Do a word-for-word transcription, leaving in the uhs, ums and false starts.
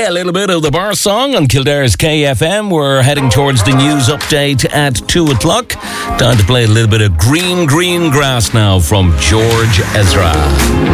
a little bit of the bar song on Kildare's K F M. We're heading towards the news update at two o'clock. Time to play a little bit of Green Green Grass now from George Ezra.